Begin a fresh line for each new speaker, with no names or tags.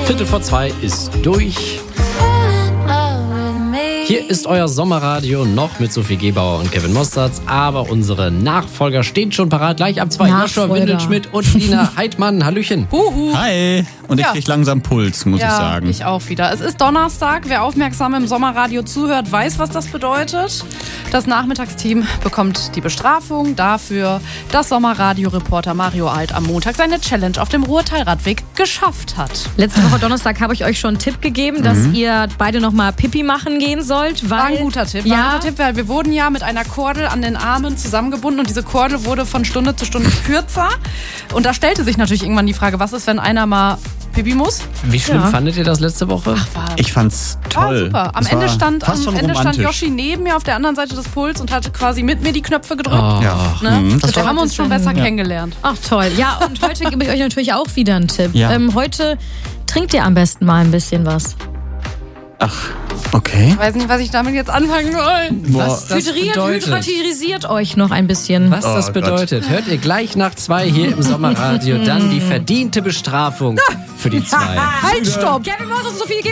2:15 ist durch. Hier ist euer Sommerradio noch mit Sophie Gebauer und Kevin Mosterz, aber unsere Nachfolger stehen schon parat. Gleich ab 2 Joshua Windelschmidt und Lina Heidmann. Hallöchen.
Huhu.
Hi. Und ich krieg langsam Puls, muss ich sagen.
Ja, ich auch wieder. Es ist Donnerstag. Wer aufmerksam im Sommerradio zuhört, weiß, was das bedeutet. Das Nachmittagsteam bekommt die Bestrafung dafür, dass Sommerradio-Reporter Mario Alt am Montag seine Challenge auf dem Ruhrtalradweg geschafft hat.
Letzte Woche Donnerstag habe ich euch schon einen Tipp gegeben, dass ihr beide nochmal Pipi machen gehen sollt.
War ein guter Tipp. Weil wir wurden ja mit einer Kordel an den Armen zusammengebunden und diese Kordel wurde von Stunde zu Stunde kürzer. Und da stellte sich natürlich irgendwann die Frage, was ist, wenn einer mal Pipi muss?
Wie schlimm fandet ihr das letzte Woche?
Ich fand's toll.
War super. Am Ende stand Yoshi neben mir auf der anderen Seite des Puls und hat quasi mit mir die Knöpfe gedrückt. Wir haben uns schon besser kennengelernt.
Ach toll. Ja, und heute gebe ich euch natürlich auch wieder einen Tipp.
Ja.
Heute trinkt ihr am besten mal ein bisschen was.
Ach, okay.
Ich weiß nicht, was ich damit jetzt anfangen soll.
Was das bedeutet.
Hydratiert euch noch ein bisschen.
Was das bedeutet, hört ihr gleich nach 2 hier im Sommerradio. Dann die verdiente Bestrafung für die 2.
Halt, stopp!
Kevin Moss und Sophie